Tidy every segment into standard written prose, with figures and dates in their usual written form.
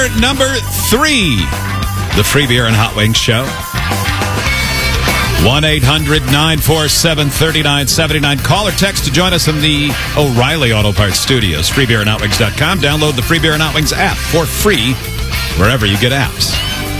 number 3, the Free Beer and Hot Wings Show. 1-800-947-3979. Call or text to join us in the O'Reilly Auto Parts Studios. FreeBeerandHotWings.com. Download the Free Beer and Hot Wings app for free wherever you get apps.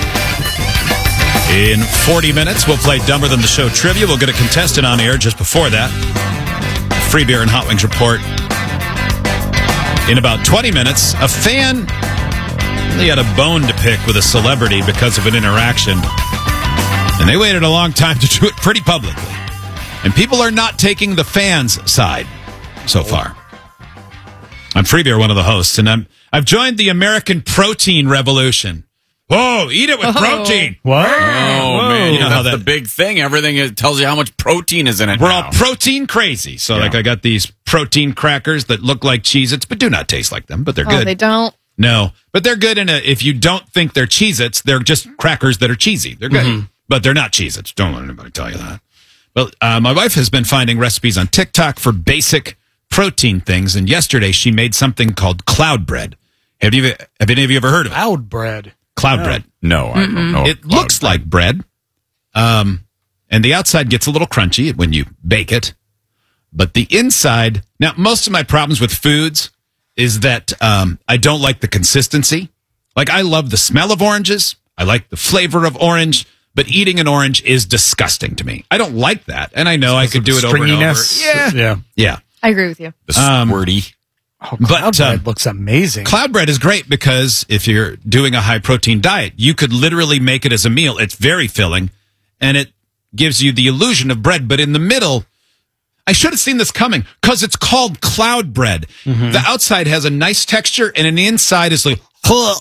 In 40 minutes, we'll play Dumber Than the Show trivia. We'll get a contestant on air just before that. Free Beer and Hot Wings report. In about 20 minutes, a fan really had a bone to pick with a celebrity because of an interaction. And they waited a long time to do it pretty publicly. And people are not taking the fans' side so far. I'm Free Beer, one of the hosts, and I've joined the American protein revolution. Whoa, eat it with protein. What? Oh, man. You know how That's the big thing. Everything tells you how much protein is in it. We're all protein crazy. So, like, I got these protein crackers that look like Cheez-Its, but do not taste like them, but they're good. They don't? No, but they're good if you don't think they're Cheez-Its, they're just crackers that are cheesy. They're good, but they're not Cheez-Its. Don't let anybody tell you that. Well, my wife has been finding recipes on TikTok for basic protein things, and yesterday she made something called cloud bread. Have any of you ever heard of it? Cloud bread. Cloud bread. No, I don't know. It looks like bread, and the outside gets a little crunchy when you bake it, but the inside... Now, most of my problems with foods is that I don't like the consistency. Like, I love the smell of oranges. I like the flavor of orange, but eating an orange is disgusting to me. I don't like that, and I know I could do it over and over. Yeah. I agree with you. The squirty. Oh, cloud bread looks amazing. Cloud bread is great because if you're doing a high-protein diet, you could literally make it as a meal. It's very filling, and it gives you the illusion of bread, but in the middle... I should have seen this coming because it's called cloud bread. The outside has a nice texture, and the inside is like...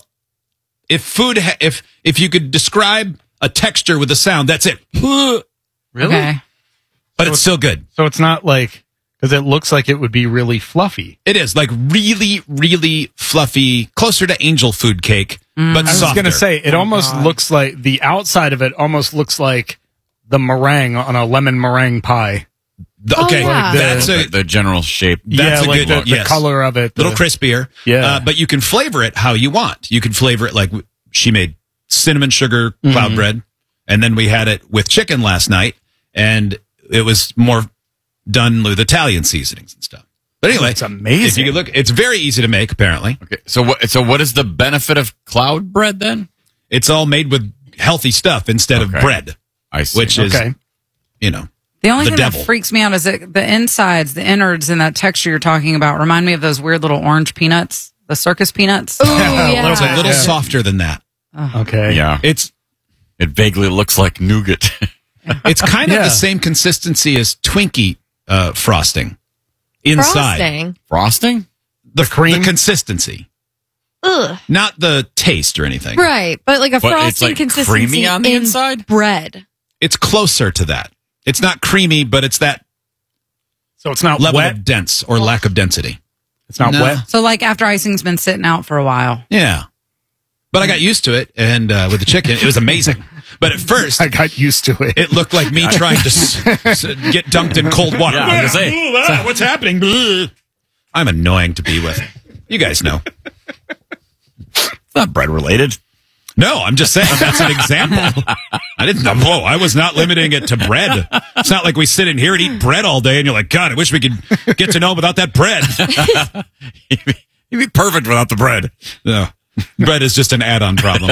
If you could describe a texture with a sound, that's it. Really? Okay. But it's still good. So it's not like... Because it looks like it would be really fluffy. It is, like really, really fluffy, closer to angel food cake, but softer. I was going to say, it almost looks like, the outside of it almost looks like the meringue on a lemon meringue pie. Okay, yeah. that's the general shape. That's a like good the color of it. A little crispier. Yeah. But you can flavor it how you want. You can flavor it like she made cinnamon sugar cloud bread, and then we had it with chicken last night, and it was more done with Italian seasonings and stuff. But anyway, it's amazing. If you could look, it's very easy to make, apparently. Okay, so what is the benefit of cloud bread then? It's all made with healthy stuff instead of bread. I see. Which is, you know, the only the thing devil. that freaks me out is that the insides, the innards, and that texture you're talking about remind me of those weird little orange peanuts, the circus peanuts. Ooh, yeah. It's a little softer than that. Okay. Yeah. It vaguely looks like nougat. It's kind of the same consistency as Twinkie frosting inside. Frosting? The cream? The consistency. Ugh. Not the taste or anything. Right, but like a But it's, frosting like, consistency creamy on the in inside? bread. It's closer to that. It's not creamy, but it's that So it's not level wet? of dense or lack of density. It's not No. wet? So like after icing's been sitting out for a while. Yeah. But I got used to it, and with the chicken, it was amazing. But at first, I got used to it. it looked like me trying to get dunked in cold water. Yeah, I was gonna say. What's happening? I'm annoying to be with. You guys know. It's not bread related. No, I'm just saying that's an example. I didn't know. Whoa, I was not limiting it to bread. It's not like we sit in here and eat bread all day, and you're like, God, I wish we could get to know without that bread. You'd be perfect without the bread. No, bread is just an add-on problem.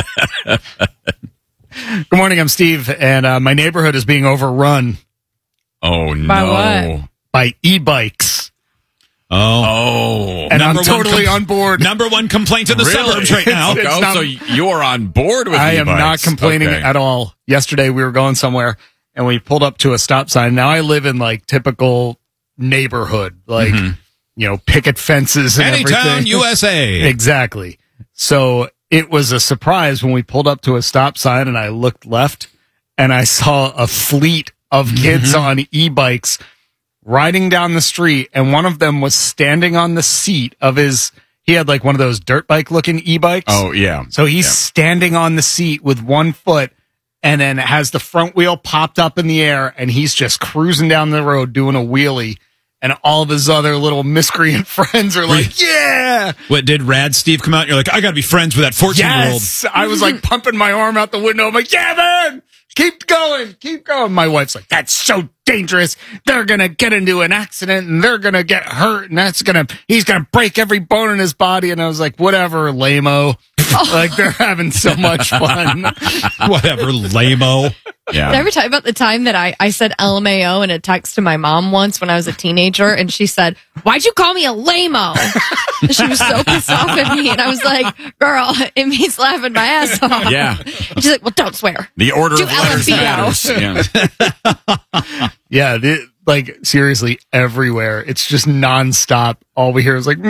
Good morning, I'm Steve, and my neighborhood is being overrun Oh, no. By what? by e-bikes. Oh. And I'm Number one totally on board. Number one complaint in the suburbs right now. It's Oh, not- so you're on board with I am e-bikes. not complaining Okay. at all. Yesterday we were going somewhere and we pulled up to a stop sign. Now I live in like typical neighborhood, like, you know, picket fences and Anytown, everything. USA. Exactly. So it was a surprise when we pulled up to a stop sign and I looked left and I saw a fleet of kids on e-bikes riding down the street, and one of them was standing on the seat of he had like one of those dirt bike looking e-bikes. Oh, yeah. So he's standing on the seat with one foot and then has the front wheel popped up in the air, and he's just cruising down the road doing a wheelie. and all of his other little miscreant friends are like, yeah. What, did Rad Steve come out and you're like, I got to be friends with that 14-year-old? Yes. I was like pumping my arm out the window. I'm like, yeah, man, keep going. My wife's like, that's so dangerous. They're going to get into an accident and they're going to get hurt and he's going to break every bone in his body. And I was like, whatever, lame-o. Like, they're having so much fun. Whatever, lame-o. Yeah. Did I ever tell you about the time that I said LMAO in a text to my mom once when I was a teenager, and she said, "Why'd you call me a lame-o?" She was so pissed off at me, and I was like, "Girl, it means laughing my ass off." Yeah. And she's like, "Well, don't swear." The order Do of letters LMBO. matters. Yeah. Yeah, like, seriously, everywhere. It's just nonstop. All we hear is like,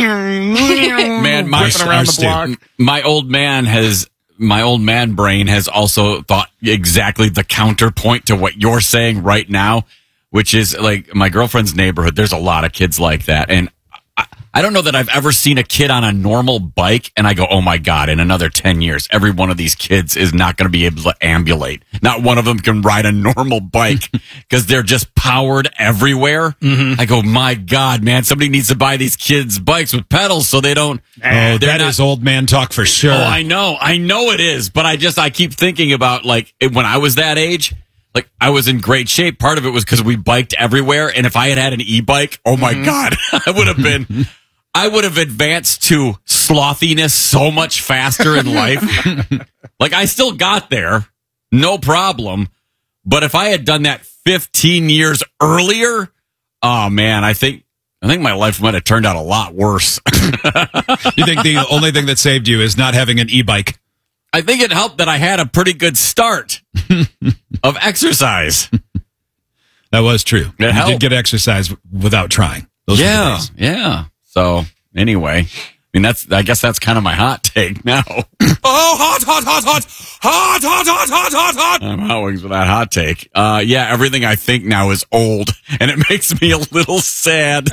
Man, whipping around the Stu. block. My old man brain has also thought exactly the counterpoint to what you're saying right now, which is like my girlfriend's neighborhood. There's a lot of kids like that. And I don't know that I've ever seen a kid on a normal bike and I go, oh my God, in another 10 years, every one of these kids is not going to be able to ambulate. Not one of them can ride a normal bike because they're just powered everywhere. I go, my God, man, somebody needs to buy these kids bikes with pedals so they don't. That is old man talk for sure. Oh, I know it is, but I keep thinking about like when I was that age, like I was in great shape. Part of it was because we biked everywhere, and if I had an e-bike, oh my God, I would have advanced to slothiness so much faster in life. Like I still got there, no problem. But if I had done that 15 years earlier, oh man, I think my life might have turned out a lot worse. You think the only thing that saved you is not having an e-bike? I think it helped that I had a pretty good start of exercise. That was true. You helped. did get exercise without trying. Those were the days. Yeah. So anyway, I mean, I guess that's kind of my hot take now. Hot. I'm hot wings with that hot take. Yeah, everything I think now is old, and it makes me a little sad.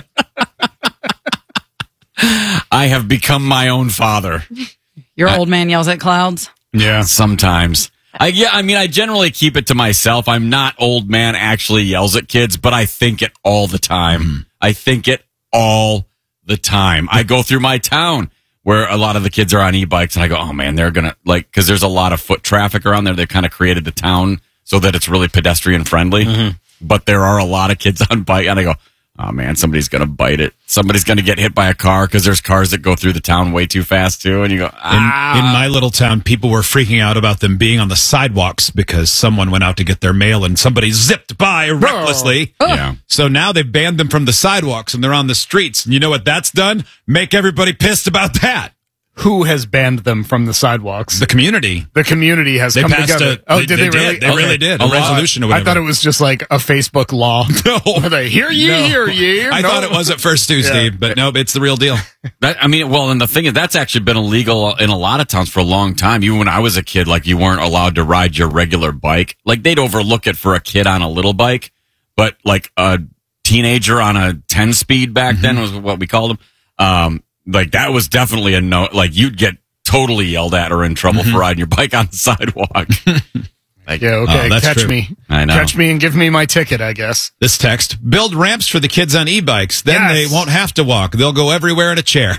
I have become my own father. Your old man yells at clouds. Yeah, sometimes. I generally keep it to myself. I'm not old man actually yells at kids, but I think it all the time. I think it all the time. I go through my town where a lot of the kids are on e-bikes, and I go, oh man, they're gonna because there's a lot of foot traffic around there. They've kind of created the town so that it's really pedestrian friendly. But there are a lot of kids on bike, and I go, oh man, somebody's gonna bite it. Somebody's gonna get hit by a car because there's cars that go through the town way too fast too. And you go, In my little town, people were freaking out about them being on the sidewalks because someone went out to get their mail and somebody zipped by recklessly. yeah. So now they've banned them from the sidewalks and they're on the streets. And you know what that's done? Make everybody pissed about that. Who has banned them from the sidewalks? The community. The community has They come passed together. a. Did they really? They really did. A resolution or I whatever. thought it was just like a Facebook law. No. Were they, hear ye, No. hear ye. I No. thought it was at first too, Steve, but no, it's the real deal. And the thing is, that's actually been illegal in a lot of towns for a long time. Even when I was a kid, like you weren't allowed to ride your regular bike. Like they'd overlook it for a kid on a little bike, but like a teenager on a 10-speed back then was what we called them. Like that was definitely a no. Like you'd get totally yelled at or in trouble for riding your bike on the sidewalk. Yeah, okay. that's Catch true. me. I know. Catch me and give me my ticket, I guess. This text, build ramps for the kids on e-bikes. Then Yes. they won't have to walk. They'll go everywhere in a chair.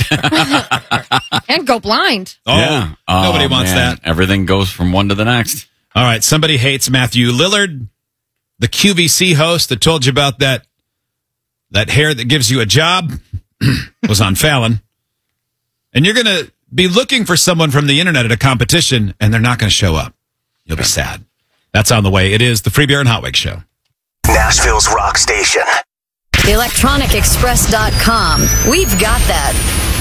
And go blind. Oh, Yeah. nobody Oh, wants man. that. Everything goes from one to the next. All right. Somebody hates Matthew Lillard, the QVC host that told you about that hair that gives you a job was on Fallon. And you're going to be looking for someone from the internet at a competition, and they're not going to show up. You'll be sad. That's on the way. It is the Free Beer and Hot Wings Show. Nashville's rock station. electronicexpress.com. We've got that.